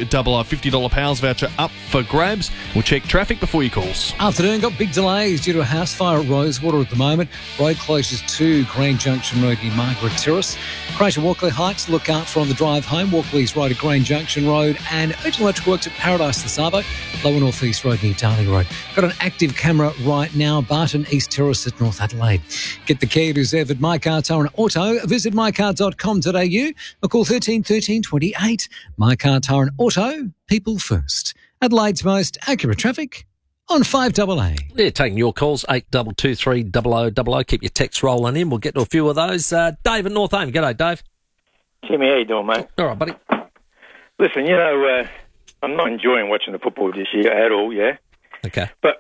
$50 Powers voucher up for grabs. We'll check traffic before your calls. Afternoon, got big delays due to a house fire at Rosewater at the moment. Road closures to Grand Junction Road near Margaret Terrace. Crash at Walkley Heights, look out for on the drive home. Walkley's Road at Grand Junction Road, and urgent electrical works at Paradise the Sabo, Lower North East Road near Darling Road. Got an active camera right now, Barton East Terrace at North Adelaide. Get the care reserved at My Car Tire and Auto. Visit mycar.com.au or call 13 13 28. My Car Tire and Auto, people first. Adelaide's most accurate traffic on 5AA. Yeah, taking your calls, 8223 0000. Keep your texts rolling in. We'll get to a few of those. Dave at North Home. G'day, Dave. Timmy, how you doing, mate? All right, buddy. Listen, I'm not enjoying watching the football this year at all, yeah? Okay. But,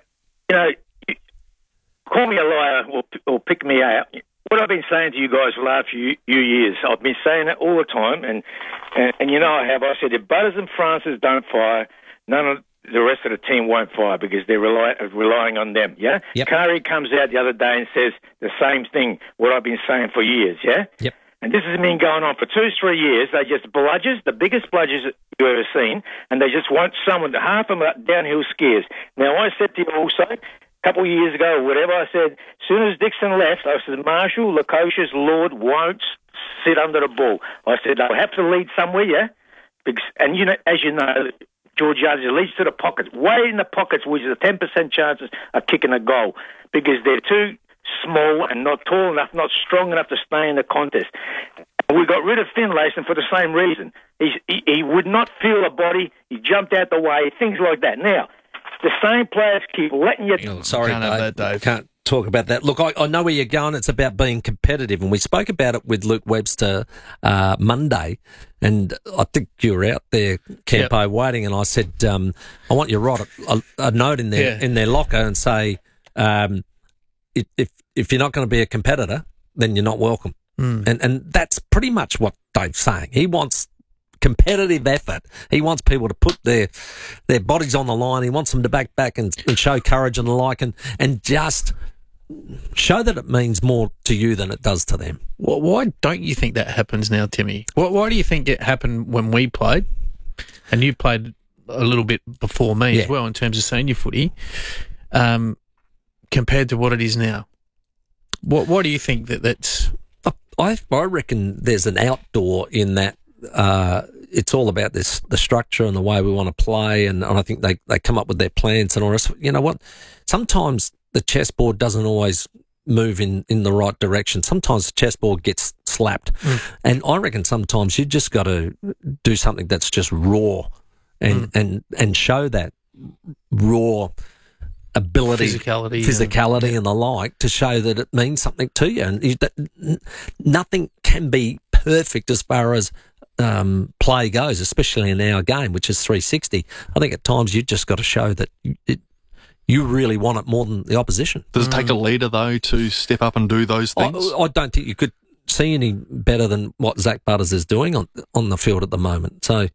call me a liar or pick me out. What I've been saying to you guys for the last few years, I've been saying it all the time, and I have. I said, if Butters and Francis don't fire, none of the rest of the team won't fire because they're relying on them, yeah? Yep. Kari comes out the other day and says the same thing, what I've been saying for years, yeah? Yep. And this has been going on for 2-3 years. They just bludgers, the biggest bludgers you've ever seen, and they just want someone, half of them are downhill skiers. Now, I said to you also, a couple of years ago or whatever, I said, as soon as Dixon left, I said, Marshall, Lukosius, Lord won't sit under the ball. I said, they'll have to lead somewhere, yeah? Because, and, as you know, George Yardley leads to the pockets, way in the pockets, which is a 10% chances of kicking a goal, because they're too small and not tall enough, not strong enough to stay in the contest. We got rid of Finlayson for the same reason. He would not feel a body. He jumped out the way, things like that. Now, the same players keep letting you... Sorry, Dave. Can't talk about that. Look, I know where you're going. It's about being competitive, and we spoke about it with Luke Webster Monday, and I think you were out there, Campo, waiting, and I said, I want you to write a note in their locker and say... If you're not going to be a competitor, then you're not welcome. And that's pretty much what Dave's saying. He wants competitive effort. He wants people to put their bodies on the line. He wants them to back and show courage and the like, and just show that it means more to you than it does to them. Well, why don't you think that happens now, Timmy? Why do you think it happened when we played? And you played a little bit before me as well in terms of senior footy, compared to what it is now. Why do you think that's... I reckon there's an outdoor in that it's all about the structure and the way we want to play, and I think they come up with their plans and all this. You know what? Sometimes the chessboard doesn't always move in the right direction. Sometimes the chessboard gets slapped. And I reckon sometimes you just got to do something that's just raw and show that raw ability, physicality and the like, to show that it means something to you. And nothing can be perfect as far as play goes, especially in our game, which is 360. I think at times you just got to show that you really want it more than the opposition. Does it take a leader, though, to step up and do those things? I don't think you could see any better than what Zach Butters is doing on the field at the moment. So,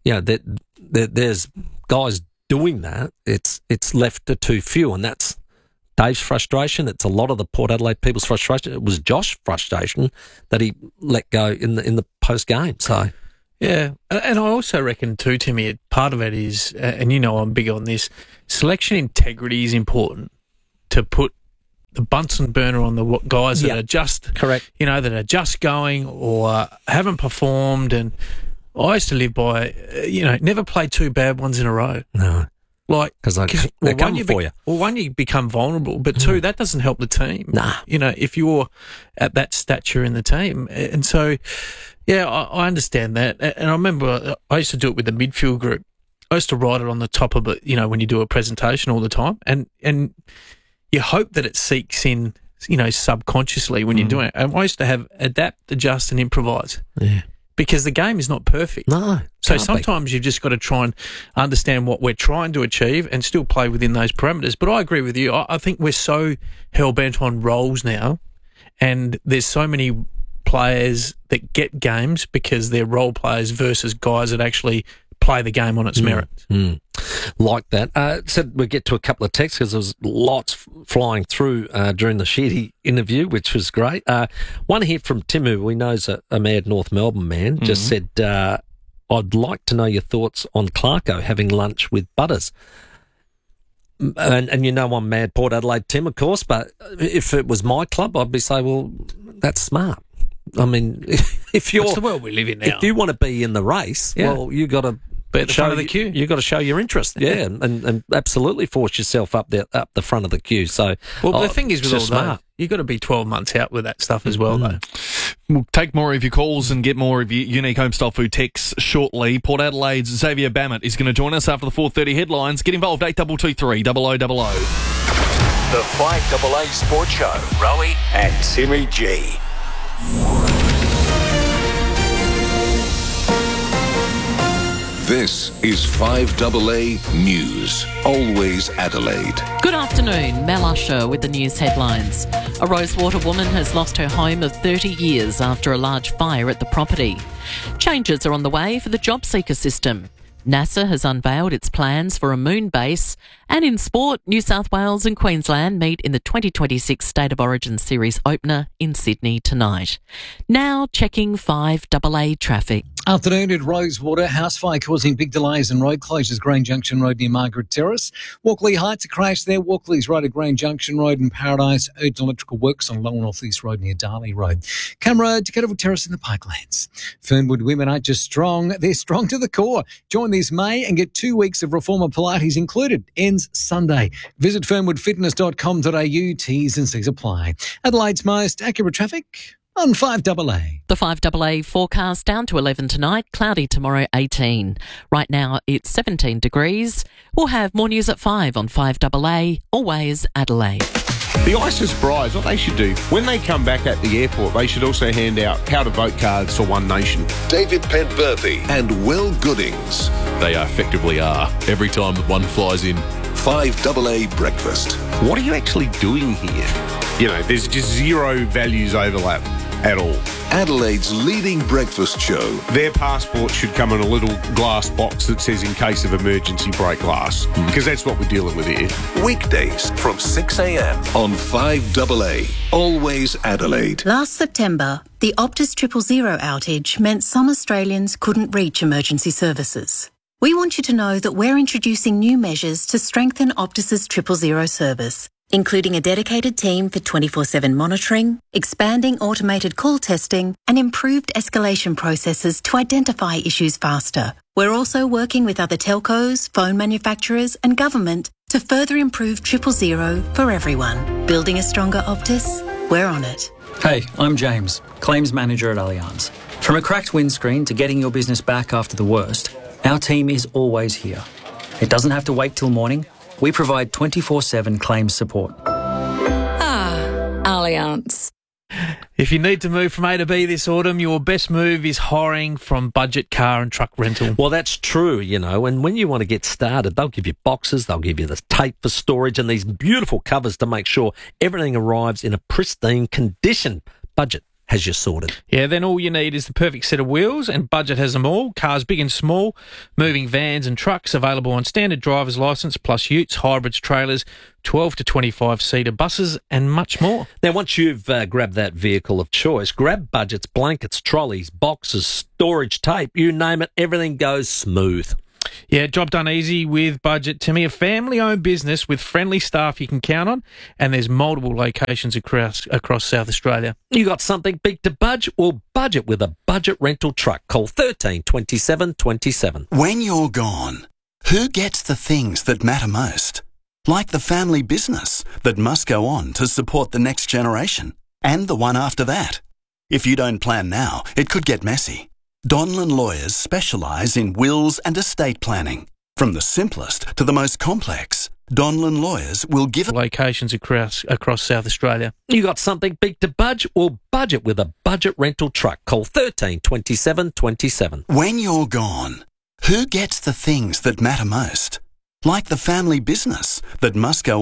there's guys doing that. It's left to too few, and that's Dave's frustration. It's a lot of the Port Adelaide people's frustration. It was Josh's frustration that he let go in the post game. So, yeah, and I also reckon too, Timmy, part of it is, and I'm big on this, selection integrity is important. To put the Bunsen burner on the guys that are just correct, that are just going or haven't performed. And I used to live by, never play two bad ones in a row. No. Like, because they're coming for you. Well, one, you become vulnerable, but two, that doesn't help the team. Nah. If you're at that stature in the team. And so, yeah, I understand that. And I remember I used to do it with the midfield group. I used to write it on the top of it, when you do a presentation all the time. And you hope that it seeks in, subconsciously when you're doing it. And I used to have adapt, adjust and improvise. Yeah. Because the game is not perfect. No. So sometimes you've just got to try and understand what we're trying to achieve and still play within those parameters. But I agree with you. I think we're so hell-bent on roles now, and there's so many players that get games because they're role players versus guys that actually play the game on its merits. Like that. So we'll get to a couple of texts because there was lots flying through during the Sheedy interview, which was great. One here from Tim, who we know is a mad North Melbourne man, just said, I'd like to know your thoughts on Clarko having lunch with Butters. And I'm mad Port Adelaide Tim, of course, but if it was my club, I'd be saying, well, that's smart. I mean, if you're... It's the world we live in now. If you want to be in the race, well, you got to... Be at the front of the queue. You've got to show your interest, and absolutely force yourself up the front of the queue. So, the thing is with all that, you've got to be 12 months out with that stuff as well, though. We'll take more of your calls and get more of your unique home-style food texts shortly. Port Adelaide's Xavier Bammett is going to join us after the 4:30 headlines. Get involved, 8223 0000. The 5AA Sports Show, Rowie and Timmy G. This is 5AA News. Always Adelaide. Good afternoon. Mel Usher with the news headlines. A Rosewater woman has lost her home of 30 years after a large fire at the property. Changes are on the way for the job seeker system. NASA has unveiled its plans for a moon base. And in sport, New South Wales and Queensland meet in the 2026 State of Origin Series opener in Sydney tonight. Now checking 5AA traffic. Afternoon at Rosewater, house fire causing big delays and road closures. Grange Junction Road near Margaret Terrace. Walkley Heights, a crash there. Walkley's Road at Grange Junction Road and Paradise. Urgent electrical works on Lower North East Road near Darley Road. Camera to Kettleville Terrace in the Parklands. Fernwood women aren't just strong, they're strong to the core. Join this May and get 2 weeks of Reformer Pilates included. Ends Sunday. Visit fernwoodfitness.com.au. T's and C's apply. Adelaide's most accurate traffic on 5AA. The 5AA forecast down to 11 tonight, cloudy tomorrow 18. Right now it's 17 degrees. We'll have more news at 5 on 5AA, always Adelaide. The ISIS brides, what they should do, when they come back at the airport, they should also hand out how to vote cards for One Nation. David Penberthy and Will Goodings. They effectively are. Every time that one flies in. 5AA Breakfast. What are you actually doing here? There's just zero values overlap at all. Adelaide's leading breakfast show. Their passport should come in a little glass box that says in case of emergency break glass, because that's what we're dealing with here. Weekdays from 6 a.m. on 5AA. Always Adelaide. Last September, the Optus 000 outage meant some Australians couldn't reach emergency services. We want you to know that we're introducing new measures to strengthen Optus's 000 service, including a dedicated team for 24/7 monitoring, expanding automated call testing, and improved escalation processes to identify issues faster. We're also working with other telcos, phone manufacturers, and government to further improve 000 for everyone. Building a stronger Optus? We're on it. Hey, I'm James, Claims Manager at Allianz. From a cracked windscreen to getting your business back after the worst, our team is always here. It doesn't have to wait till morning. We provide 24/7 claims support. Allianz. If you need to move from A to B this autumn, your best move is hiring from Budget Car and Truck Rental. Well, that's true, and when you want to get started, they'll give you boxes, they'll give you the tape for storage and these beautiful covers to make sure everything arrives in a pristine condition. Budget has you sorted. Yeah, then all you need is the perfect set of wheels, and Budget has them all. Cars big and small, moving vans and trucks available on standard driver's licence, plus utes, hybrids, trailers, 12 to 25-seater buses, and much more. Now, once you've grabbed that vehicle of choice, grab Budget's blankets, trolleys, boxes, storage, tape, you name it, everything goes smooth. Yeah, job done easy with Budget. To me, a family-owned business with friendly staff you can count on, and there's multiple locations across South Australia. You got something big to budge? Well, budget with a Budget rental truck. Call 13 27 27. When you're gone, who gets the things that matter most? Like the family business that must go on to support the next generation and the one after that. If you don't plan now, it could get messy. Donlan Lawyers specialise in wills and estate planning. From the simplest to the most complex, Donlan Lawyers will give locations across South Australia. You got something big to budge? Or budget with a Budget rental truck. Call 13 27 27. When you're gone, who gets the things that matter most? Like the family business that must go